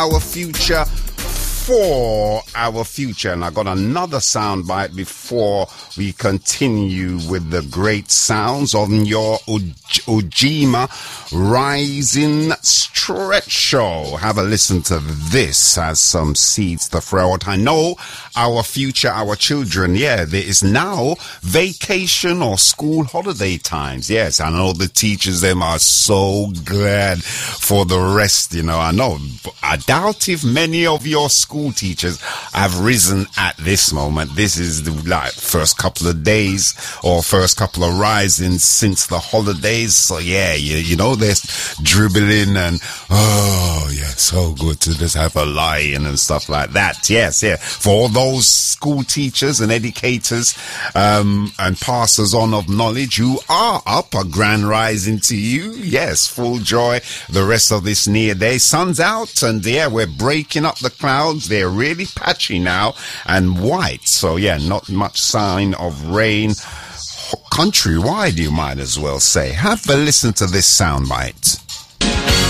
our future, for our future. And I got another soundbite before we continue with the great sounds on your Ujima Rising Stretch Show. Have a listen to this as some seeds to throw out. I know our future, our children, yeah, there is now vacation or school holiday times. Yes, I know the teachers, them are so glad for the rest, you know. I know. I doubt if many of your school teachers have risen at this moment. This is the first couple of days or first couple of risings since the holidays. So yeah, you know, they're dribbling and oh yeah, so good to just have a lion and stuff like that. Yes, yeah. For all those school teachers and educators and passers on of knowledge who are up, a grand rising to you. Yes, full joy. The rest of this near day, sun's out and yeah, we're breaking up the clouds. They're really patchy now and white. So yeah, not much sign of rain countrywide, you might as well say. Have a listen to this soundbite.